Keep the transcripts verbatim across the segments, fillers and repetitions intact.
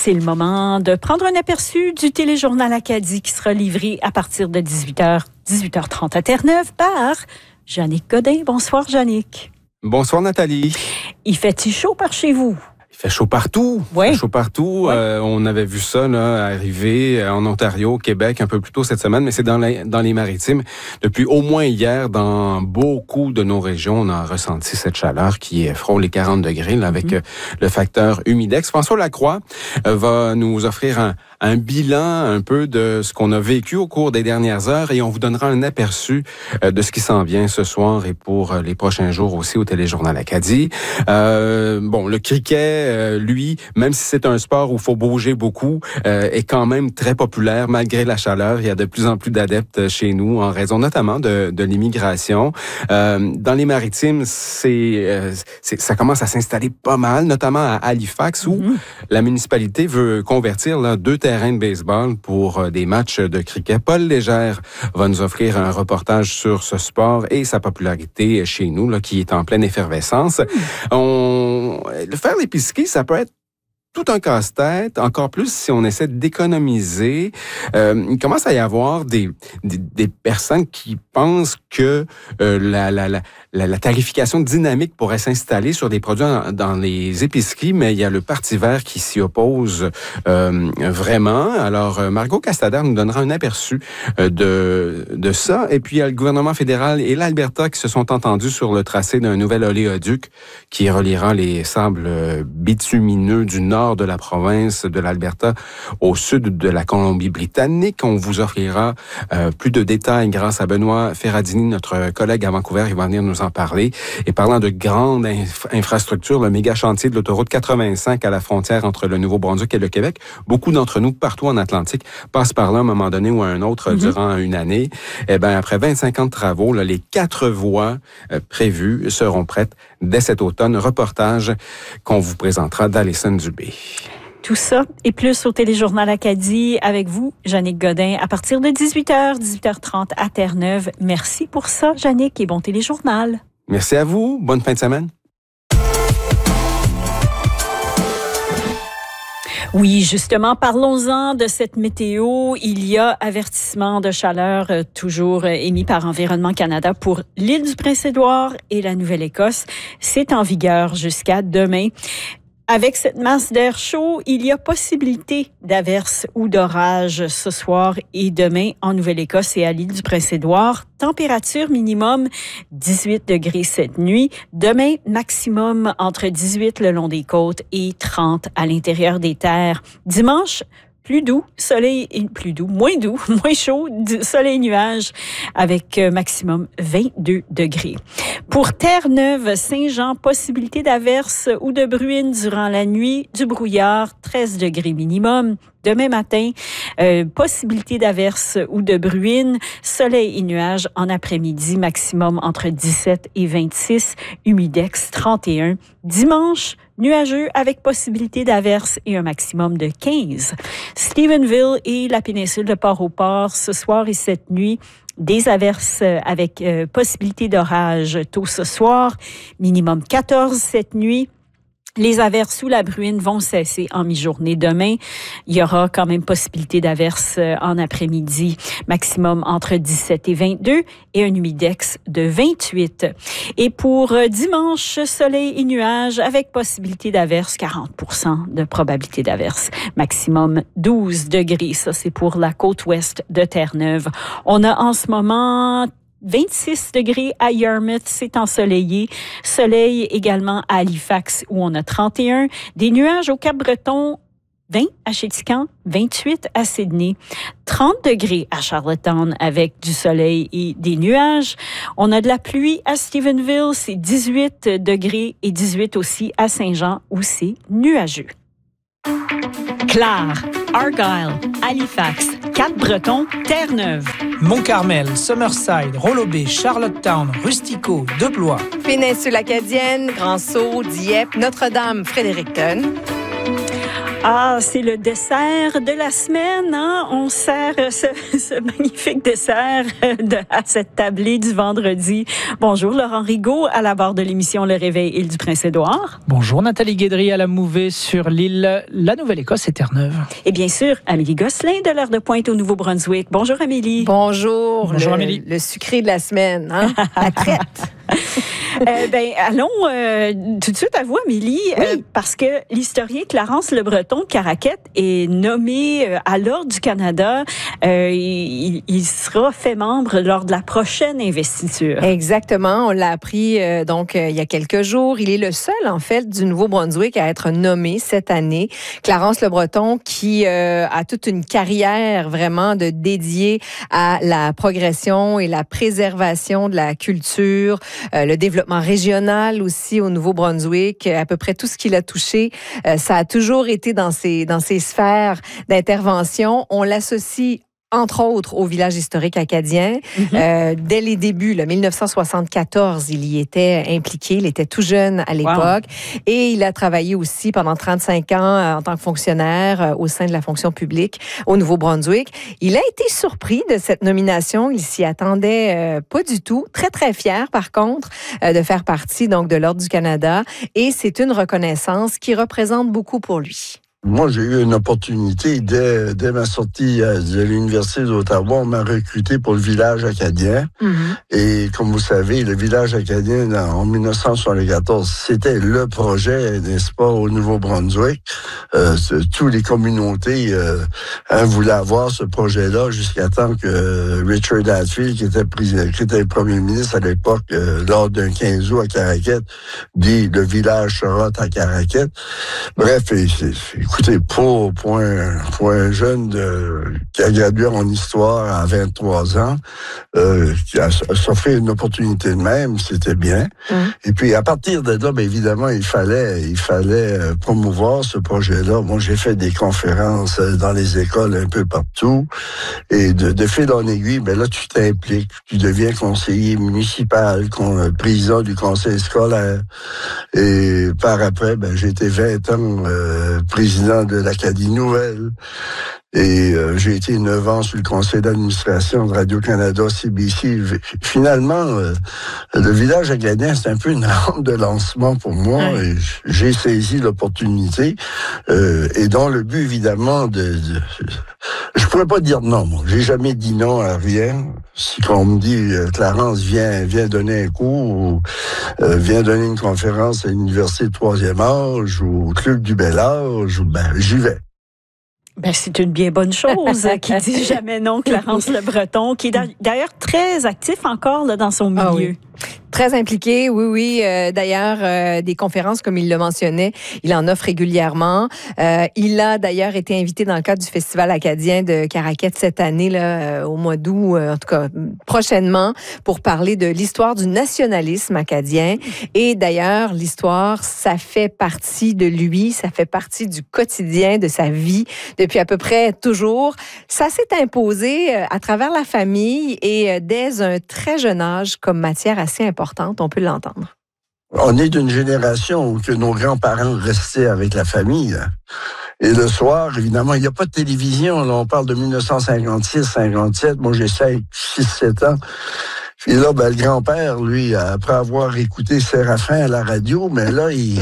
C'est le moment de prendre un aperçu du téléjournal Acadie qui sera livré à partir de dix-huit heures, dix-huit heures trente à Terre-Neuve par Jannick Godin. Bonsoir, Jannick. Bonsoir, Nathalie. Il fait-il chaud par chez vous? Il fait chaud partout. Oui. Il fait chaud partout. Oui. Euh, on avait vu ça là, arriver en Ontario, au Québec, un peu plus tôt cette semaine, mais c'est dans les, dans les maritimes. Depuis au moins hier, dans beaucoup de nos régions, on a ressenti cette chaleur qui frôle les quarante degrés là, avec mm-hmm. le facteur humidex. François Lacroix euh, va nous offrir un, un bilan un peu de ce qu'on a vécu au cours des dernières heures et on vous donnera un aperçu euh, de ce qui s'en vient ce soir et pour les prochains jours aussi au téléjournal Acadie. Euh, bon, le cricket, euh, lui, même si c'est un sport où il faut bouger beaucoup, euh, est quand même très populaire malgré la chaleur. Il y a de plus en plus d'adeptes chez nous en raison notamment de, de l'immigration. Euh, dans les maritimes, c'est, euh, c'est ça commence à s'installer pas mal, notamment à Halifax où mm-hmm. la municipalité veut convertir là, deux terrains de baseball pour euh, des matchs de cricket. Paul Légère va nous offrir un reportage sur ce sport et sa popularité chez nous, là, qui est en pleine effervescence. Mm. On... Faire l'épicerie, ça peut être tout un casse-tête, encore plus si on essaie d'économiser. Euh, il commence à y avoir des, des, des personnes qui pensent que euh, la, la, la, la tarification dynamique pourrait s'installer sur des produits dans, dans les épiceries, mais il y a le Parti vert qui s'y oppose euh, vraiment. Alors, Margot Castader nous donnera un aperçu euh, de, de ça. Et puis, il y a le gouvernement fédéral et l'Alberta qui se sont entendus sur le tracé d'un nouvel oléoduc qui reliera les sables bitumineux du nord de la province de l'Alberta au sud de la Colombie-Britannique. On vous offrira euh, plus de détails grâce à Benoît Ferradini, notre collègue à Vancouver. Il va venir nous en parler. Et parlant de grandes inf- infrastructures, le méga chantier de l'autoroute quatre-vingt-cinq à la frontière entre le Nouveau-Brunswick et le Québec, beaucoup d'entre nous, partout en Atlantique, passent par là à un moment donné ou à un autre mm-hmm. durant une année. Eh bien, après vingt-cinq ans de travaux, là, les quatre voies euh, prévues seront prêtes dès cet automne. Reportage qu'on vous présentera d'Alison Dubé. Tout ça et plus au téléjournal Acadie avec vous, Jannick Godin, à partir de dix-huit heures, dix-huit heures trente à Terre-Neuve. Merci pour ça, Jannick, et bon téléjournal. Merci à vous. Bonne fin de semaine. Oui, justement, parlons-en de cette météo. Il y a avertissement de chaleur euh, toujours euh, émis par Environnement Canada pour l'île du Prince-Édouard et la Nouvelle-Écosse. C'est en vigueur jusqu'à demain. Avec cette masse d'air chaud, il y a possibilité d'averses ou d'orages ce soir et demain en Nouvelle-Écosse et à l'île du Prince-Édouard. Température minimum dix-huit degrés cette nuit. Demain, maximum entre dix-huit le long des côtes et trente à l'intérieur des terres. Dimanche, plus doux, soleil et plus doux, moins doux, moins chaud, soleil et nuages avec maximum vingt-deux degrés. Pour Terre-Neuve, Saint-Jean, possibilité d'averses ou de bruines durant la nuit, du brouillard, treize degrés minimum. Demain matin, euh, possibilité d'averses ou de bruines, soleil et nuages en après-midi, maximum entre dix-sept et vingt-six, humidex trente et un. Dimanche, nuageux avec possibilité d'averses et un maximum de quinze. Stephenville et la péninsule de Port-au-Port, ce soir et cette nuit, des averses avec euh, possibilité d'orage tôt ce soir, minimum quatorze cette nuit. Les averses ou la bruine vont cesser en mi-journée. Demain, il y aura quand même possibilité d'averses en après-midi, maximum entre dix-sept et vingt-deux et un humidex de vingt-huit. Et pour dimanche, soleil et nuages avec possibilité d'averses, quarante pour cent de probabilité d'averses, maximum douze degrés. Ça, c'est pour la côte ouest de Terre-Neuve. On a en ce moment vingt-six degrés à Yarmouth, c'est ensoleillé. Soleil également à Halifax où on a trente et un. Des nuages au Cap-Breton, vingt à Chéticamp, vingt-huit à Sydney, trente degrés à Charlottetown avec du soleil et des nuages. On a de la pluie à Stephenville, c'est dix-huit degrés et dix-huit aussi à Saint-Jean où c'est nuageux. Clare, Argyle, Halifax, Cap-Breton, Terre-Neuve. Mont-Carmel, Summerside, Rollo-Bay, Charlottetown, Rustico, Deblois. Péninsule acadienne, Grand-Sault, Dieppe, Notre-Dame, Fredericton. Ah, c'est le dessert de la semaine, hein? On sert ce, ce magnifique dessert de, à cette tablée du vendredi. Bonjour Laurent Rigaud, à la barre de l'émission Le Réveil Île du Prince-Édouard. Bonjour Nathalie Guédry à la Mouvée sur l'île La Nouvelle-Écosse et Terre-Neuve. Et bien sûr, Amélie Gosselin de l'Heure de Pointe au Nouveau-Brunswick. Bonjour Amélie. Bonjour. Bonjour le, Amélie. Le sucré de la semaine, hein? La traite. euh, ben, allons euh, tout de suite à vous, Amélie, oui. euh, parce que l'historien Clarence Le Breton de Caraquette est nommé euh, à l'Ordre du Canada. Euh, il, il sera fait membre lors de la prochaine investiture. Exactement. On l'a appris euh, donc euh, il y a quelques jours. Il est le seul, en fait, du Nouveau-Brunswick à être nommé cette année. Clarence Le Breton, qui euh, a toute une carrière vraiment de dédiée à la progression et la préservation de la culture, euh, le développement régional aussi au Nouveau-Brunswick, à peu près tout ce qu'il a touché, euh, ça a toujours été dans ses, dans ses sphères d'intervention. On l'associe entre autres au village historique acadien. Mm-hmm. Euh, dès les débuts, le dix-neuf cent soixante-quatorze, il y était impliqué. Il était tout jeune à l'époque. Wow. Et il a travaillé aussi pendant trente-cinq ans euh, en tant que fonctionnaire euh, au sein de la fonction publique au Nouveau-Brunswick. Il a été surpris de cette nomination. Il s'y attendait euh, pas du tout. Très, très fier, par contre, euh, de faire partie donc de l'Ordre du Canada. Et c'est une reconnaissance qui représente beaucoup pour lui. Moi, j'ai eu une opportunité dès, dès ma sortie de l'Université d'Ottawa. On m'a recruté pour le village acadien. Mm-hmm. Et comme vous savez, le village acadien, en dix-neuf cent soixante-quatorze, c'était le projet, n'est-ce pas, au Nouveau-Brunswick. Euh, tous les communautés euh, hein, voulaient avoir ce projet-là jusqu'à temps que Richard Hadfield, qui était, qui était le premier ministre à l'époque, euh, lors d'un quinze août à Caraquette, dit le village sera à Caraquette. Bref, c'est, c'est écoutez, pour, pour, un, pour un jeune de, qui a gradué en histoire à vingt-trois ans, euh, qui a s'offert une opportunité de même, c'était bien. Mmh. Et puis, à partir de là, bien évidemment, il fallait, il fallait promouvoir ce projet-là. Moi, j'ai fait des conférences dans les écoles un peu partout. Et de, de fil en aiguille, bien là, tu t'impliques. Tu deviens conseiller municipal, président du conseil scolaire. Et par après, ben, j'ai été vingt ans euh, président de l'Acadie Nouvelle. Et euh, j'ai été neuf ans sur le conseil d'administration de Radio-Canada C B C. Finalement, euh, le village acadien, c'est un peu une rampe de lancement pour moi. Ouais. Et j'ai saisi l'opportunité. Euh, et dans le but, évidemment, de... de je pourrais pas dire non, moi. J'ai jamais dit non à rien. Si on me dit, euh, Clarence, viens, viens donner un cours, ou euh, viens donner une conférence à l'Université de troisième âge, ou au Club du Bel Âge, ben, j'y vais. Ben, c'est une bien bonne chose qui dit jamais non, Clarence Le Breton, qui est d'ailleurs très actif encore là, dans son milieu. Ah oui. Très impliqué, oui, oui. Euh, d'ailleurs, euh, des conférences, comme il le mentionnait, il en offre régulièrement. Euh, il a d'ailleurs été invité dans le cadre du Festival acadien de Caraquette cette année, là, euh, au mois d'août, euh, en tout cas prochainement, pour parler de l'histoire du nationalisme acadien. Et d'ailleurs, l'histoire, ça fait partie de lui, ça fait partie du quotidien, de sa vie, depuis à peu près toujours. Ça s'est imposé euh, à travers la famille et euh, dès un très jeune âge comme matière assez importante. On peut l'entendre. On est d'une génération où que nos grands-parents restaient avec la famille. Et le soir, évidemment, il n'y a pas de télévision. Là, on parle de dix-neuf cent cinquante-six cinquante-sept. Moi, j'ai cinq, six, sept ans. Et là, ben, le grand-père, lui, après avoir écouté Séraphin à la radio, mais là, il,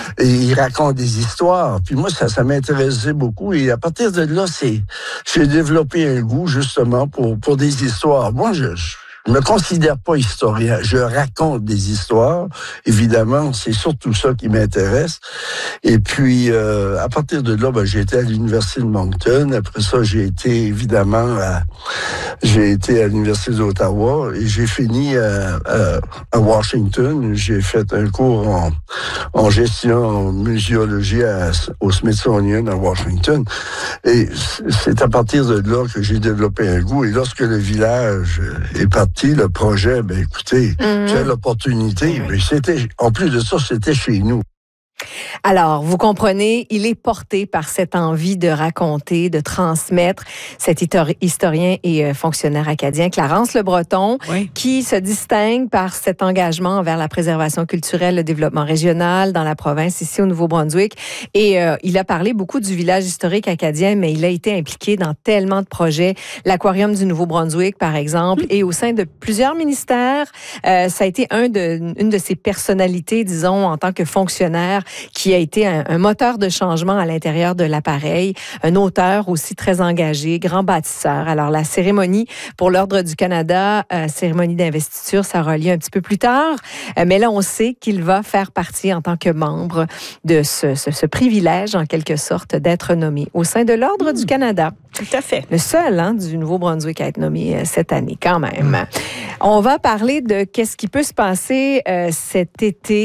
il raconte des histoires. Puis moi, ça, ça m'intéressait beaucoup. Et à partir de là, c'est, j'ai développé un goût, justement, pour, pour des histoires. Moi, je... je Je ne me considère pas historien. Je raconte des histoires. Évidemment, c'est surtout ça qui m'intéresse. Et puis, euh, à partir de là, ben, j'ai été à l'Université de Moncton. Après ça, j'ai été, évidemment, à, j'ai été à l'Université d'Ottawa et j'ai fini à, à, à Washington. J'ai fait un cours en, en gestion, en muséologie à, au Smithsonian à Washington. Et c'est à partir de là que j'ai développé un goût. Et lorsque le village est parti, le projet, ben écoutez, mmh. quelle opportunité. Mais c'était, en plus de ça, c'était chez nous. Alors, vous comprenez, il est porté par cette envie de raconter, de transmettre, cet historien et fonctionnaire acadien Clarence Le Breton, oui. qui se distingue par cet engagement envers la préservation culturelle, le développement régional dans la province, ici au Nouveau-Brunswick. Et euh, il a parlé beaucoup du village historique acadien, mais il a été impliqué dans tellement de projets. L'Aquarium du Nouveau-Brunswick, par exemple, mmh. et au sein de plusieurs ministères. Euh, ça a été un de, une de ses personnalités, disons, en tant que fonctionnaire, qui a été un, un moteur de changement à l'intérieur de l'appareil, un auteur aussi très engagé, grand bâtisseur. Alors, la cérémonie pour l'Ordre du Canada, euh, cérémonie d'investiture, ça aura lieu un petit peu plus tard. Euh, mais là, on sait qu'il va faire partie en tant que membre de ce, ce, ce privilège, en quelque sorte, d'être nommé au sein de l'Ordre mmh. du Canada. Tout à fait. Le seul hein, du Nouveau-Brunswick à être nommé euh, cette année, quand même. Mmh. On va parler de qu'est-ce qui peut se passer euh, cet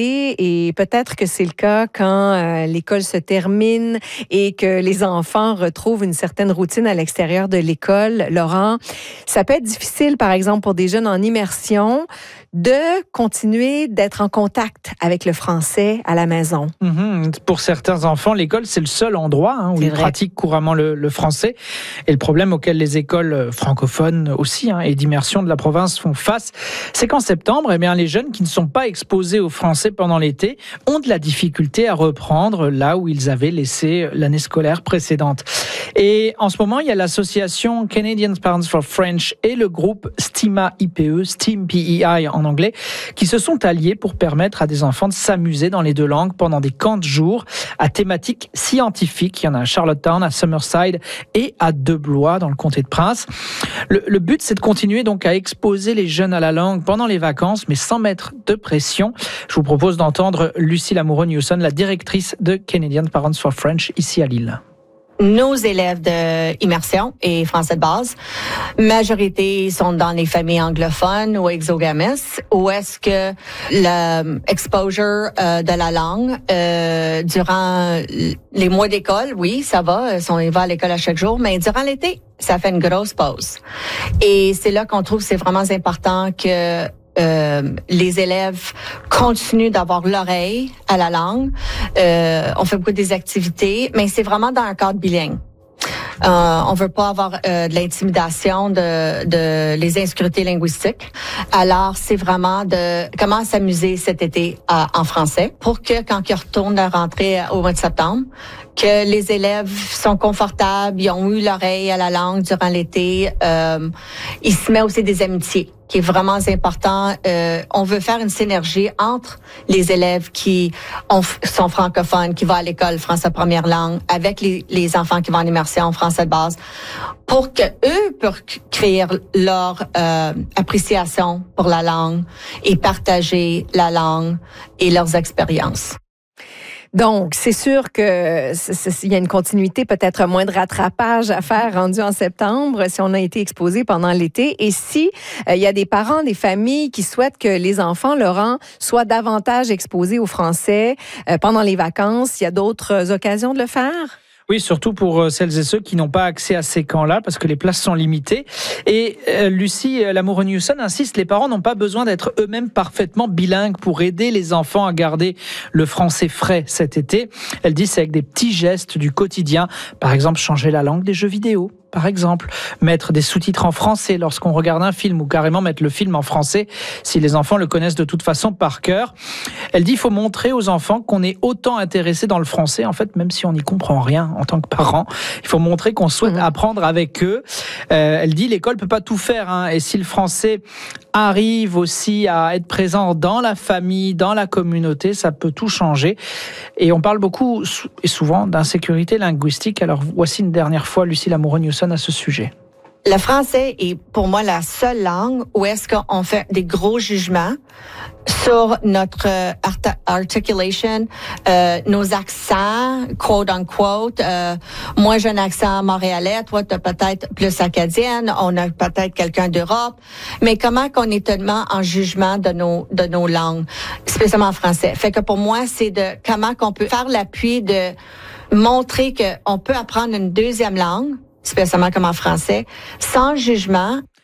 été et peut-être que c'est le cas quand euh, l'école se termine et que les enfants retrouvent une certaine routine à l'extérieur de l'école. Laurent, ça peut être difficile, par exemple, pour des jeunes en immersion de continuer d'être en contact avec le français à la maison. Mmh, pour certains enfants, l'école, c'est le seul endroit hein, où c'est ils vrai. pratiquent couramment le, le français. Et le problème auquel les écoles francophones aussi hein, et d'immersion de la province font face, c'est qu'en septembre, eh bien, les jeunes qui ne sont pas exposés au français pendant l'été ont de la difficulté à reprendre là où ils avaient laissé l'année scolaire précédente. Et en ce moment, il y a l'association Canadian Parents for French et le groupe STEAMA I P E, STEAM P E I en anglais, qui se sont alliés pour permettre à des enfants de s'amuser dans les deux langues pendant des camps de jour à thématique scientifique. Il y en a à Charlottetown, à Summerside et à Deblois dans le comté de Prince. Le, le but, c'est de continuer donc à exposer les jeunes à la langue pendant les vacances, mais sans mettre de pression. Je vous propose d'entendre Lucie Lamoureux-Newson, la directrice de Canadian Parents for French ici à Lille. Nos élèves d'immersion et français de base, majorité sont dans les familles anglophones ou exogamous, où est-ce que l'exposure euh, de la langue euh, durant les mois d'école, oui, ça va, on va à l'école à chaque jour, mais durant l'été, ça fait une grosse pause. Et c'est là qu'on trouve que c'est vraiment important que Euh, les élèves continuent d'avoir l'oreille à la langue. Euh, on fait beaucoup des activités, mais c'est vraiment dans un cadre bilingue. Euh, on veut pas avoir euh, de l'intimidation, de, de les insécurités linguistiques. Alors, c'est vraiment de comment s'amuser cet été à, en français pour que quand ils retournent à rentrer au mois de septembre, que les élèves sont confortables, ils ont eu l'oreille à la langue durant l'été. Euh, il se met aussi des amitiés, qui est vraiment important. Euh, on veut faire une synergie entre les élèves qui ont, sont francophones, qui vont à l'école français première langue, avec les, les enfants qui vont en immersion en français de base, pour que eux puissent créer leur euh, appréciation pour la langue et partager la langue et leurs expériences. Donc, c'est sûr que il y a une continuité, peut-être moins de rattrapage à faire rendu en septembre si on a été exposé pendant l'été. Et si euh, il y a des parents, des familles qui souhaitent que les enfants, Laurent, soient davantage exposés au français euh, pendant les vacances, il y a d'autres occasions de le faire? Oui, surtout pour celles et ceux qui n'ont pas accès à ces camps-là, parce que les places sont limitées. Et euh, Lucie Lamoureux-Newson insiste, les parents n'ont pas besoin d'être eux-mêmes parfaitement bilingues pour aider les enfants à garder le français frais cet été. Elle dit c'est avec des petits gestes du quotidien, par exemple changer la langue des jeux vidéo. Par exemple, mettre des sous-titres en français lorsqu'on regarde un film ou carrément mettre le film en français si les enfants le connaissent de toute façon par cœur. Elle dit qu'il faut montrer aux enfants qu'on est autant intéressé dans le français, en fait, même si on n'y comprend rien en tant que parent. Il faut montrer qu'on souhaite mmh. apprendre avec eux. Euh, elle dit l'école peut pas tout faire, hein, et si le français arrive aussi à être présent dans la famille, dans la communauté, ça peut tout changer. Et on parle beaucoup et souvent d'insécurité linguistique. Alors voici une dernière fois Lucie Lamoureux-Newson à ce sujet. Le français est pour moi la seule langue où est-ce qu'on fait des gros jugements sur notre art- articulation, euh, nos accents, quote unquote. Euh, moi, j'ai un accent montréalais, toi, tu as peut-être plus acadienne, on a peut-être quelqu'un d'Europe. Mais comment qu'on est tellement en jugement de nos de nos langues, spécialement en français. Fait que pour moi, c'est de comment qu'on peut faire l'appui de montrer qu'on peut apprendre une deuxième langue, spécialement comme en français, sans jugement.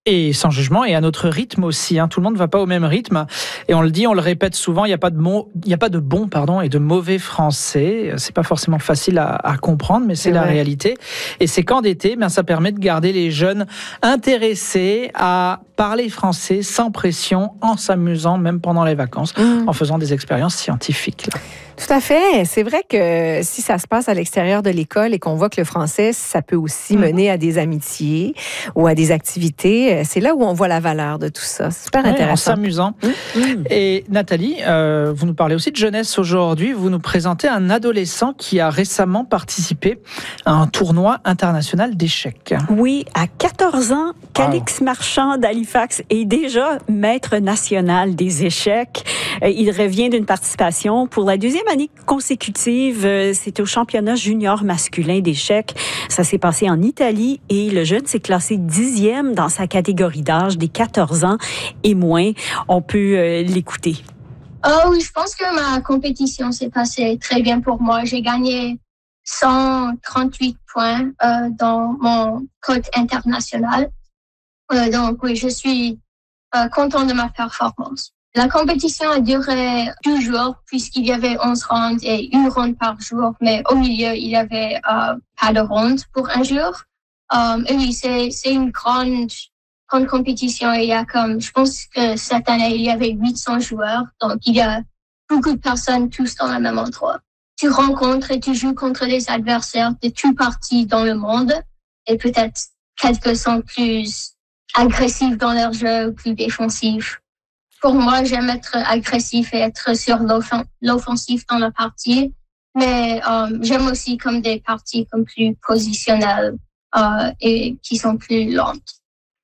Et sans jugement et à notre rythme aussi. Hein. Tout le monde ne va pas au même rythme. Et on le dit, on le répète souvent, il n'y a pas de mots, il n'y a pas de bon pardon, et de mauvais français. C'est pas forcément facile à, à comprendre, mais c'est, c'est la vrai. réalité. Et ces camps d'été, ben, ça permet de garder les jeunes intéressés à parler français sans pression, en s'amusant, même pendant les vacances, mmh. en faisant des expériences scientifiques. Là. Tout à fait. C'est vrai que si ça se passe à l'extérieur de l'école et qu'on voit que le français, ça peut aussi mmh. mener à des amitiés ou à des activités, c'est là où on voit la valeur de tout ça. C'est super ouais, intéressant. En s'amusant. Mmh. Et Nathalie, euh, vous nous parlez aussi de jeunesse aujourd'hui. Vous nous présentez un adolescent qui a récemment participé à un tournoi international d'échecs. Oui, à quatorze ans, Calix wow. Marchand d'Halifax est déjà maître national des échecs. Il revient d'une participation pour la deuxième année consécutive. C'est au championnat junior masculin d'échecs. Ça s'est passé en Italie et le jeune s'est classé dixième dans sa catégorie d'âge des quatorze ans et moins. On peut euh, l'écouter. Oh oui, je pense que ma compétition s'est passée très bien pour moi. J'ai gagné cent trente-huit points euh, dans mon code international. Euh, donc oui, je suis euh, content de ma performance. La compétition a duré deux jours puisqu'il y avait onze rounds et une ronde par jour, mais au milieu, il y avait euh, pas de ronde pour un jour. Um, et oui, c'est, c'est une grande, grande compétition. Il y a comme, je pense que cette année, il y avait huit cents joueurs. Donc, il y a beaucoup de personnes tous dans le même endroit. Tu rencontres et tu joues contre des adversaires de tous partis dans le monde et peut-être quelques sont plus agressifs dans leur jeu, plus défensifs. Pour moi, j'aime être agressif et être sur l'offen- l'offensif dans la partie, mais euh, j'aime aussi comme des parties comme plus positionnelles euh, et qui sont plus lentes.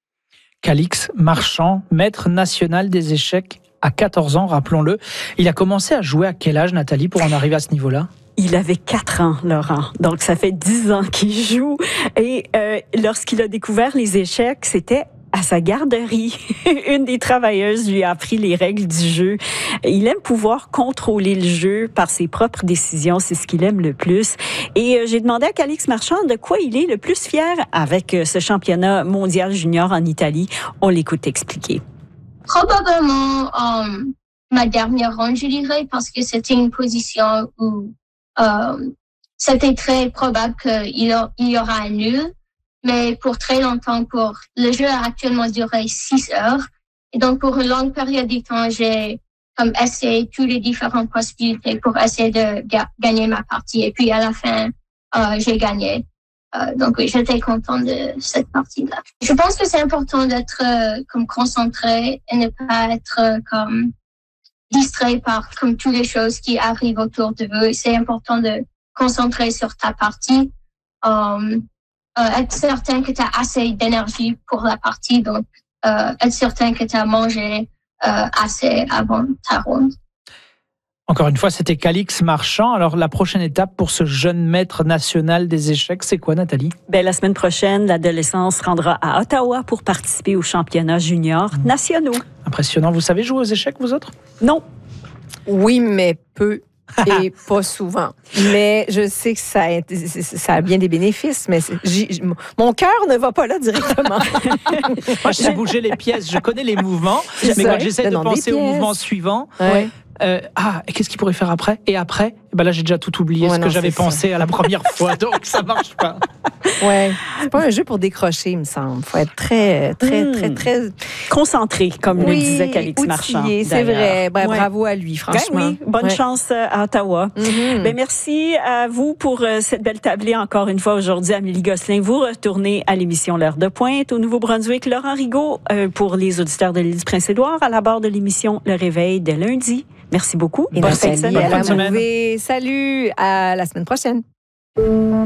Calix Marchand, maître national des échecs à quatorze ans, rappelons-le. Il a commencé à jouer à quel âge, Nathalie, pour en arriver à ce niveau-là ? Il avait quatre ans, Laurent. Donc, ça fait dix ans qu'il joue. Et euh, lorsqu'il a découvert les échecs, c'était à sa garderie. Une des travailleuses lui a appris les règles du jeu. Il aime pouvoir contrôler le jeu par ses propres décisions. C'est ce qu'il aime le plus. Et j'ai demandé à Calix Marchand de quoi il est le plus fier avec ce championnat mondial junior en Italie. On l'écoute expliquer. Probablement euh, ma dernière ronde, je dirais, parce que c'était une position où euh, c'était très probable qu'il y aura un nul. Mais pour très longtemps, pour le jeu a actuellement duré six heures. Et donc, pour une longue période de temps, j'ai comme essayé toutes les différentes possibilités pour essayer de ga- gagner ma partie. Et puis, à la fin, euh, j'ai gagné. Euh, donc, oui, j'étais contente de cette partie-là. Je pense que c'est important d'être euh, comme concentré et ne pas être euh, comme distrait par comme toutes les choses qui arrivent autour de vous. C'est important de concentrer sur ta partie. Um, Euh, être certain que tu as assez d'énergie pour la partie, donc euh, être certain que tu as mangé euh, assez avant ta ronde. Encore une fois, c'était Calix Marchand. Alors, la prochaine étape pour ce jeune maître national des échecs, c'est quoi, Nathalie? Ben, la semaine prochaine, l'adolescent se rendra à Ottawa pour participer aux championnats juniors mmh. nationaux. Impressionnant. Vous savez jouer aux échecs, vous autres? Non. Oui, mais peu. Et pas souvent. Mais je sais que ça a, ça a bien des bénéfices, mais j'ai, mon cœur ne va pas là directement. Moi, je sais bouger les pièces, je connais les mouvements, je mais sais, quand j'essaie de penser au mouvement suivant, ouais. euh, ah, et qu'est-ce qu'il pourrait faire après? Et après? Ben là, j'ai déjà tout oublié ouais, ce non, que j'avais pensé ça. À la première fois, donc ça marche pas. Ouais, c'est pas un jeu pour décrocher, il me semble. Faut être très, très, mmh. très, très, très concentré, comme oui, le disait Calix Marchand. C'est vrai. Ben, ouais. Bravo à lui, franchement. Ben oui, bonne ouais. chance à Ottawa. Mmh. Ben merci à vous pour cette belle tablée encore une fois aujourd'hui. Amélie Gosselin, vous retournez à l'émission L'heure de pointe au Nouveau-Brunswick. Laurent Rigaud euh, pour les auditeurs de l'île du Prince-Édouard à la barre de l'émission Le Réveil dès lundi. Merci beaucoup. Et bonne fin de semaine. Salut, à la semaine prochaine.